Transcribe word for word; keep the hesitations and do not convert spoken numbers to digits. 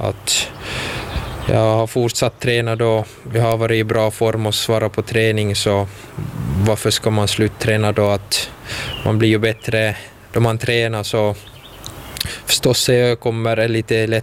att jag har fortsatt träna då. Vi har varit i bra form och svara på träning, så varför ska man slutträna då? Att man blir ju bättre då man tränar, så förstås jag kommer lite lätt